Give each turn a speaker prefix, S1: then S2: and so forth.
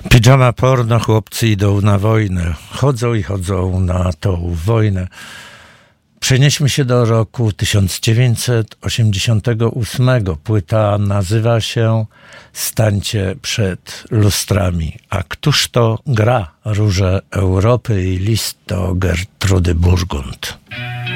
S1: Pidżama porno, chłopcy idą na wojnę. Chodzą i chodzą na tą wojnę. Przenieśmy się do roku 1988. Płyta nazywa się Stańcie przed lustrami. A któż to gra? Róże Europy i list do Gertrudy Burgund.